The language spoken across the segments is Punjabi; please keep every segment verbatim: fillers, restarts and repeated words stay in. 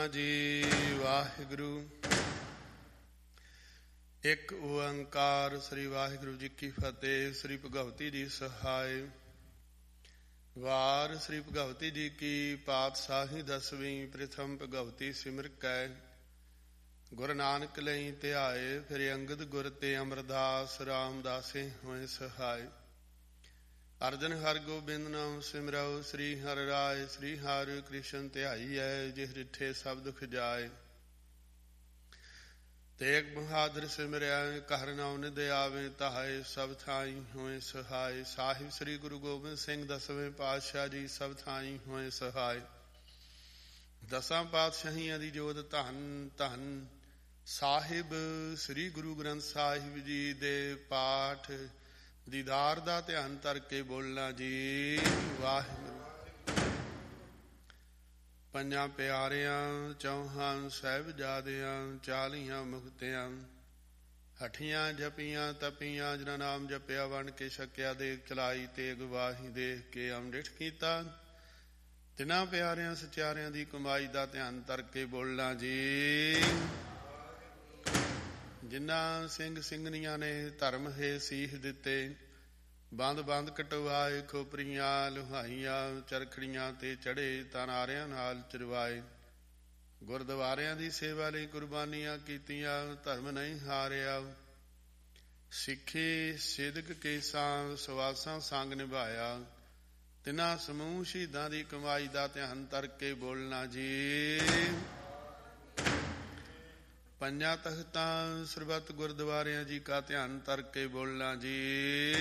ਜੀ ਵਾਹਿਗੁਰੂ। ਇੱਕ ਓੰਕਾਰ ਸ੍ਰੀ ਵਾਹਿਗੁਰੂ ਜੀ ਕੀ ਫਤਿਹ। ਸ੍ਰੀ ਭਗਵਤੀ ਜੀ ਸਹਾਇ। ਵਾਰ ਸ੍ਰੀ ਭਗਵਤੀ ਜੀ ਕੀ ਪਾਤਸ਼ਾਹੀ ਦਸਵੀਂ। ਪ੍ਰਥਮ ਭਗਵਤੀ ਸਿਮਰ ਕੈ ਗੁਰੂ ਨਾਨਕ ਲਈ ਧਿਆਏ। ਫਿਰ ਅੰਗਦ ਗੁਰ ਤੇ ਅਮਰਦਾਸ ਰਾਮਦਾਸੇ ਹੋਏ ਸਹਾਇ। ਅਰਜਨ ਹਰਿ ਗੋਬਿੰਦ ਨਾਮ ਸਿਮਰਉ। ਸ੍ਰੀ ਹਰਿ ਰਾਇ ਸ੍ਰੀ ਹਰਿ ਕ੍ਰਿਸ਼ਨ ਧਿਆਈਐ। ਜਿਸ ਡਿਠੇ ਸਭ ਦੁਖ ਜਾਏ। ਤੇਗ ਬਹਾਦਰ ਸਿਮਰਿਆ ਕਹਿਰ ਨਾਉ ਨਿਧ ਆਵੇ। ਤਾਹੇ ਸਭ ਥਾਈ ਹੋਏ ਸਹਾਇ। ਸਾਹਿਬ ਸ੍ਰੀ ਗੁਰੂ ਗੋਬਿੰਦ ਸਿੰਘ ਦਸਵੇਂ ਪਾਤਸ਼ਾਹ ਜੀ ਸਭ ਥਾਈ ਹੋਏ ਸਹਾਇ। ਦਸਾਂ ਪਾਤਸ਼ਾਹੀਆਂ ਦੀ ਜੋਤ ਧੰਨ ਧੰਨ ਸਾਹਿਬ ਸ੍ਰੀ ਗੁਰੂ ਗ੍ਰੰਥ ਸਾਹਿਬ ਜੀ ਦੇ ਪਾਠ ਦੀਦਾਰ ਦਾ ਧਿਆਨ ਧਰ ਕੇ ਬੋਲਣਾ ਜੀ ਵਾਹਿਗੁਰੂ। ਪੰਜਾਂ ਪਿਆਰਿਆਂ ਚੌਹਾਂ ਸਾਹਿਬਜ਼ਾਦਿਆਂ ਚਾਲੀਆਂ ਮੁਕਤਿਆਂ ਹਠੀਆਂ ਜਪੀਆਂ ਤਪੀਆਂ ਜਿਨ੍ਹਾਂ ਨਾਮ ਜਪਿਆ ਵੰਡ ਕੇ ਛਕਿਆ ਦੇਖ ਚਲਾਈ ਤੇ ਗਵਾਹੀ ਦੇਖ ਕੇ ਅੰਮ੍ਰਿਤ ਕੀਤਾ। ਤਿੰਨਾਂ ਪਿਆਰਿਆਂ ਸਚਿਆਰਿਆਂ ਦੀ ਕਮਾਈ ਦਾ ਧਿਆਨ ਧਰ ਕੇ ਬੋਲਣਾ ਜੀ। ਜਿਨ੍ਹਾਂ ਸਿੰਘ ਸਿੰਘਣੀਆਂ ਨੇ ਧਰਮ ਹੈ ਸੀਸ ਦਿੱਤੇ। ਬੰਦ ਬੰਦ ਕਟਵਾਏ ਖੋਪਰੀਆਂ ਲੁਹਾਈਆਂ ਚਰਖੜੀਆਂ ਤੇ ਚੜੇ ਤਨਾਰਿਆਂ ਨਾਲ ਚਰਵਾਏ। ਗੁਰਦੁਆਰਿਆਂ ਦੀ ਸੇਵਾ ਲਈ ਕੁਰਬਾਨੀਆਂ ਕੀਤੀਆਂ। ਧਰਮ ਨਹੀਂ ਹਾਰਿਆ। ਸਿੱਖੀ ਸਿਦਕ ਕੇਸਾਂ ਸਵਾਸਾਂ ਸੰਗ ਨਿਭਾਇਆ। ਤਿੰਨਾਂ ਸਮੂਹ ਸ਼ਹੀਦਾਂ ਦੀ ਕਮਾਈ ਦਾ ਧਿਆਨ ਧਰ ਕੇ ਬੋਲਣਾ ਜੀ। ਪੰਜਾਂ ਤਖਤਾਂ ਸਰਬੱਤ ਗੁਰਦੁਆਰਿਆਂ ਜੀ ਕਾ ਧਿਆਨ ਧਰ ਕੇ ਬੋਲਣਾ ਜੀ।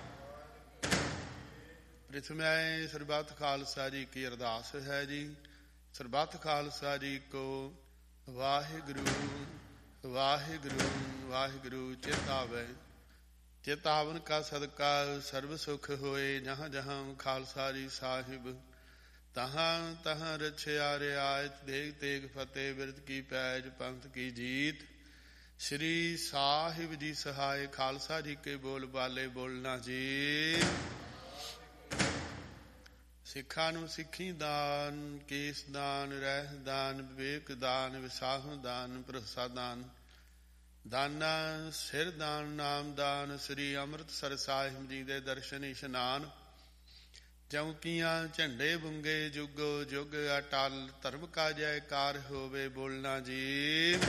ਪ੍ਰਿਥਮੈ ਸਰਬੱਤ ਖਾਲਸਾ ਜੀ ਕੀ ਅਰਦਾਸ ਹੈ ਜੀ। ਸਰਬੱਤ ਖਾਲਸਾ ਜੀ ਕੋ ਵਾਹਿਗੁਰੂ ਵਾਹਿਗੁਰੂ ਵਾਹਿਗੁਰੂ ਚੇਤਾਵੈ। ਚੇਤਾਵਨ ਕਾ ਸਦਕਾ ਸਰਬ ਸੁਖ ਹੋਏ। ਜਹਾਂ ਜਹਾਂ ਖਾਲਸਾ ਜੀ ਸਾਹਿਬ ਤਹਾਂ ਤਹਾਂ ਰਛਿਆ ਰਿਆਇਤ। ਦੇਗ ਤੇਗ ਫਤਿਹ ਬਿਰਧ ਕੀ ਪੈਜ ਪੰਥ ਕੀ ਜੀਤ। ਸ੍ਰੀ ਸਾਹਿਬ ਜੀ ਸਹਾਇ। ਖਾਲਸਾ ਜੀ ਕੇ ਬੋਲ ਬਾਲੇ ਬੋਲਣਾ ਜੀ। ਸਿੱਖਾਂ ਨੂੰ ਸਿੱਖੀ ਦਾਨ ਕੇਸ ਦਾਨ ਰਹਿ ਦਾਨ ਵਿਵੇਕ ਦਾਨ ਵਿਸਾਹੂ ਦਾਨ ਭਰੋਸਾ ਦਾਨ ਦਾਨਾ ਸਿਰ ਦਾਨ ਨਾਮ ਦਾਨ। ਸ੍ਰੀ ਅੰਮ੍ਰਿਤਸਰ ਸਾਹਿਬ ਜੀ ਦੇ ਦਰਸ਼ਨ ਇਸ਼ਨਾਨ। ਚੌਂਕੀਆਂ ਝੰਡੇ ਬੁੰਗੇ ਜੁਗੋ ਜੁਗ ਅਟਲ। ਧਰਮ ਕਾ ਜੈਕਾਰ ਹੋਵੇ ਬੋਲਣਾ ਜੀ।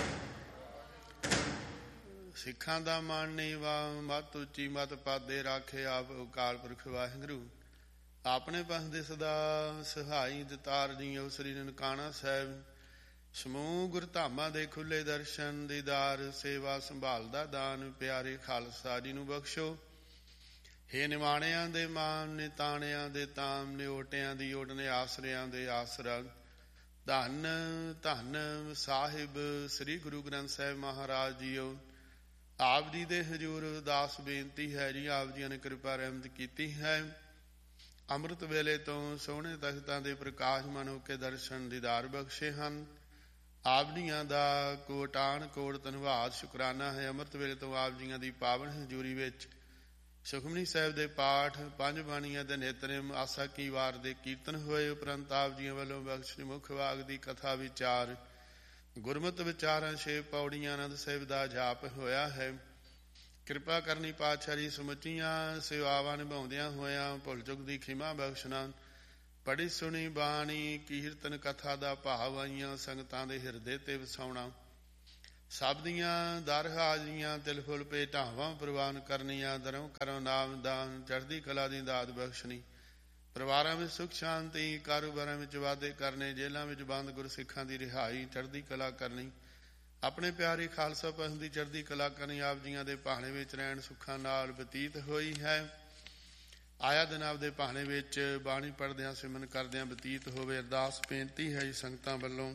ਸਿੱਖਾਂ ਦਾ ਮਾਣ ਨੀਵਾ ਮੱਤ ਉੱਚੀ ਮੱਤ ਪਾਦੇ ਰਾਖੇ ਆਪ ਅਕਾਲ ਪੁਰਖ ਵਾਹਿਗੁਰੂ। ਆਪਣੇ ਪਾਸਦੇ ਸਦਾ ਸਹਾਈ ਦਤਾਰ ਜੀਓ। ਸ੍ਰੀ ਨਨਕਾਣਾ ਸਾਹਿਬ ਸਮੂਹ ਗੁਰਧਾਮਾਂ ਦੇ ਖੁੱਲੇ ਦਰਸ਼ਨ ਦੀਦਾਰ ਸੇਵਾ ਸੰਭਾਲ ਦਾ ਦਾਨ। ਪਿਆਰੇ ਖਾਲਸਾ ਜੀ ਨੂੰ ਬਖਸ਼ੋ। ਹੇ ਨਿਮਾਣਿਆਂ ਦੇ ਮਾਨ ਨਿਤਾਣਿਆਂ ਦੇ ਤਾਮ ਨਿਓਟਿਆਂ ਦੀ ਓਟ ਨੇ ਆਸਰਿਆਂ ਦੇ ਆਸਰਾ। ਧੰਨ ਧੰਨ ਸਾਹਿਬ ਸ੍ਰੀ ਗੁਰੂ ਗ੍ਰੰਥ ਸਾਹਿਬ ਮਹਾਰਾਜ ਜੀਓ। ਆਪ ਜੀ ਦੇ ਹਜ਼ੂਰ ਅਰਦਾਸ ਬੇਨਤੀ ਹੈ ਜੀ। ਆਪ ਜੀਆਂ ਨੇ ਕਿਰਪਾ ਰਹਿਮਤ ਕੀਤੀ ਹੈ। ਅੰਮ੍ਰਿਤ ਵੇਲੇ ਤੋਂ ਸੋਹਣੇ ਤਖਤਾਂ ਦੇ ਪ੍ਰਕਾਸ਼ਮਾਨ ਹੋ ਕੇ ਦਰਸ਼ਨ ਦੀਦਾਰ ਬਖਸ਼ੇ ਹਨ। ਆਪ ਜੀਆਂ ਦਾ ਕੋਟਾਨ ਕੋਟ ਧੰਨਵਾਦ ਸ਼ੁਕਰਾਨਾ ਹੈ। ਅੰਮ੍ਰਿਤ ਵੇਲੇ ਤੋਂ ਆਪ ਜੀਆਂ ਦੀ ਪਾਵਨ ਹਜ਼ੂਰੀ ਵਿੱਚ ਸੁਖਮਨੀ ਸਾਹਿਬ ਦੇ ਪਾਠ ਪੰਜ ਬਾਣੀਆਂ ਦੇ ਨਿਤਨੇਮ ਆਸਾ ਕੀ ਵਾਰ ਦੇ ਕੀਰਤਨ ਹੋਏ। ਉਪਰੰਤ ਆਪ ਜੀਆਂ ਵੱਲੋਂ ਬਖਸ਼ੀ ਮੁੱਖ ਵਾਗ ਦੀ ਕਥਾ ਵਿਚਾਰ ਗੁਰਮਤਿ ਵਿਚਾਰਾਂ ਛੇ ਪੌੜੀਆਂ ਆਨੰਦ ਸਾਹਿਬ ਦਾ ਜਾਪ ਹੋਇਆ ਹੈ। ਕਿਰਪਾ ਕਰਨੀ ਪਾਤਸ਼ਾਹ ਜੀ ਸਮੁੱਚੀਆਂ ਸੇਵਾਵਾਂ ਨਿਭਾਉਂਦਿਆਂ ਹੋਇਆਂ ਭੁੱਲ ਚੁੱਕ ਦੀ ਖਿਮਾ ਬਖਸ਼ਣਾ। ਪੜ੍ਹੀ ਸੁਣੀ ਬਾਣੀ ਕੀਰਤਨ ਕਥਾ ਦਾ ਭਾਵ ਆਈਆਂ ਸੰਗਤਾਂ ਦੇ ਹਿਰਦੇ ਤੇ ਵਸਾਉਣਾ। ਸਭ ਦੀਆਂ ਦਰ ਹਾਜ਼ਰੀਆਂ ਤਿਲ ਫੁੱਲ ਪੇ ਢਾਵਾਂ ਪ੍ਰਵਾਨ ਕਰਨੀਆਂ। ਧਰਮ ਕਰੋ ਨਾਮ ਦਾਨ ਚੜ੍ਹਦੀ ਕਲਾ ਦੀ ਦਾਤ ਬਖਸ਼ਣੀ। ਪਰਿਵਾਰਾਂ ਵਿੱਚ ਸੁਖ ਸ਼ਾਂਤੀ ਕਾਰੋਬਾਰਾਂ ਵਿੱਚ ਵਾਧੇ ਕਰਨੇ। ਜੇਲ੍ਹਾਂ ਵਿੱਚ ਬੰਦ ਗੁਰਸਿੱਖਾਂ ਦੀ ਰਿਹਾਈ ਚੜ੍ਹਦੀ ਕਲਾ ਕਰਨੀ। ਆਪਣੇ ਪਿਆਰੇ ਖਾਲਸਾ ਪੰਥ ਦੀ ਚੜ੍ਹਦੀ ਕਲਾ ਕਰਨੀ। ਆਪ ਜੀਆਂ ਦੇ ਭਾਣੇ ਵਿੱਚ ਰਹਿਣ ਸੁੱਖਾਂ ਨਾਲ ਬਤੀਤ ਹੋਈ ਹੈ। ਆਇਆ ਦਿਨ ਆਪਦੇ ਭਾਣੇ ਵਿੱਚ ਬਾਣੀ ਪੜ੍ਹਦਿਆਂ ਸਿਮਰਨ ਕਰਦਿਆਂ ਬਤੀਤ ਹੋਵੇ। ਅਰਦਾਸ ਬੇਨਤੀ ਹੈ ਜੀ ਸੰਗਤਾਂ ਵੱਲੋਂ।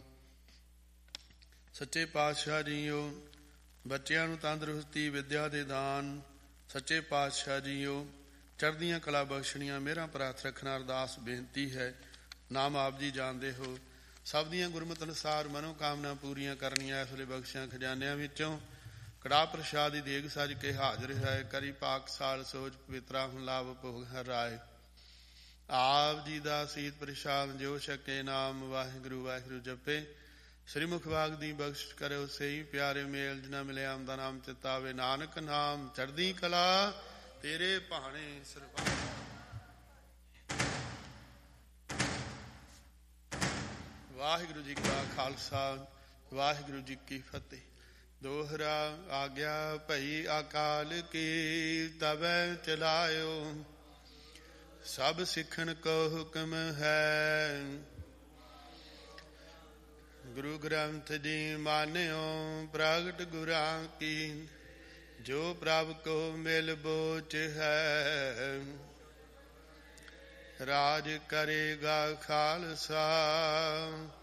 ਸੱਚੇ ਪਾਤਸ਼ਾਹ ਜੀਓ ਬੱਚਿਆਂ ਨੂੰ ਤੰਦਰੁਸਤੀ ਵਿਦਿਆ ਦੇ ਦਾਨ। ਸੱਚੇ ਪਾਤਸ਼ਾਹ ਜੀਓ ਚੜ੍ਹਦੀਆਂ ਕਲਾ ਬਖਸ਼ਣੀਆਂ ਮਿਹਰਾਂ ਪ੍ਰਾਰਥ ਰੱਖਣਾ। ਅਰਦਾਸ ਬੇਨਤੀ ਹੈ। ਨਾਮ ਆਪ ਜੀ ਜਾਣਦੇ ਹੋ। ਸਭ ਦੀਆਂ ਗੁਰਮਤਿ ਅਨੁਸਾਰ ਮਨੋਕਾਮਨਾ ਪੂਰੀਆਂ ਕਰਨੀਆਂ। ਇਸ ਵੇਲੇ ਬਖਸ਼ਿਆਂ ਖਜ਼ਾਨਿਆਂ ਵਿੱਚੋਂ ਕੜਾਹ ਪ੍ਰਸ਼ਾਦ ਦੀ ਦੇਗ ਸਜ ਕੇ ਹਾਜ਼ਰ ਹੈ। ਕਰੀ ਪਾਕ ਸਾਲ ਸੋਚ ਪਵਿੱਤਰਾ ਹੁਣ ਲਾਭ ਭੋਗ ਹਰ ਰਾਏ। ਆਪ ਜੀ ਦਾ ਸੀਤ ਪ੍ਰਸ਼ਾਦ ਜੋ ਛਕੇ ਨਾਮ ਵਾਹਿਗੁਰੂ ਵਾਹਿਗੁਰੂ ਜਪੇ। ਸ੍ਰੀ ਮੁਖਵਾਗ ਦੀ ਬਖਸ਼ਿਸ਼ ਕਰਿਓ ਸਹੀ ਪਿਆਰੇ ਮੇਲ ਜਿਨਾ ਮਿਲਿਆ ਆਮਦਾ ਨਾਮ ਚਿਤਾਵੇ। ਨਾਨਕ ਨਾਮ ਚੜ੍ਹਦੀ ਕਲਾ ਤੇਰੇ ਭਾਣੇ ਸਰਬੱਤ। ਵਾਹਿਗੁਰੂ ਜੀ ਕਾ ਖਾਲਸਾ ਵਾਹਿਗੁਰੂ ਜੀ ਕੀ ਫਤਿਹ। ਦੋਹਰਾ ਆਗਿਆ ਭਈ ਅਕਾਲ ਕੀ ਤਬੈ ਚਲਾਇਓ। ਸਭ ਸਿੱਖਣ ਕੋ ਹੁਕਮ ਹੈ ਗੁਰੂ ਗ੍ਰੰਥ ਜੀ ਮਾਨਿਓ। ਪ੍ਰਗਟ ਗੁਰਾਂ ਕੀ ਜੋ ਪ੍ਰਭ ਕੋ ਮਿਲ ਬੋਚ ਹੈ। ਰਾਜ ਕਰੇਗਾ ਖਾਲਸਾ